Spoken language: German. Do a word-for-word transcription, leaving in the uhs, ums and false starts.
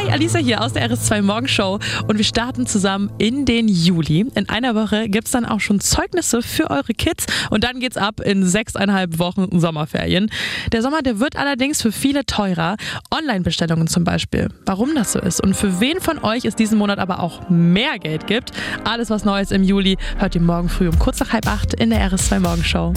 Hi, Alicia hier aus der R S zwei Morgenshow und wir starten zusammen in den Juli. In einer Woche gibt es dann auch schon Zeugnisse für eure Kids und dann geht's ab in sechseinhalb Wochen Sommerferien. Der Sommer, der wird allerdings für viele teurer. Online-Bestellungen zum Beispiel. Warum das so ist und für wen von euch es diesen Monat aber auch mehr Geld gibt. Alles was Neues im Juli hört ihr morgen früh um kurz nach halb acht in der R S zwei Morgenshow.